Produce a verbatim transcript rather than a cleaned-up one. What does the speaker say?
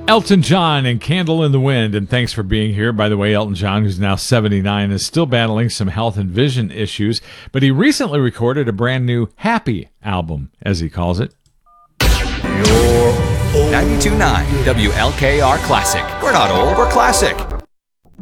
Elton John and Candle in the Wind, and thanks for being here. By the way, Elton John, who's now seventy-nine, is still battling some health and vision issues, but he recently recorded a brand new Happy album, as he calls it. ninety-two point nine W L K R Classic. We're not old, we're classic.